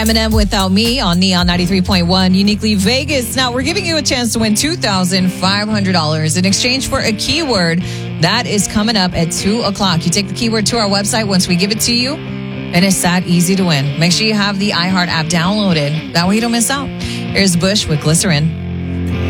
Eminem Without Me on Neon 93.1, Uniquely Vegas. Now, we're giving you a chance to win $2,500 in exchange for a keyword. That is coming up at 2 o'clock. You take the keyword to our website once we give it to you, and it's that easy to win. Make sure you have the iHeart app downloaded. That way you don't miss out. Here's Bush with Glycerin.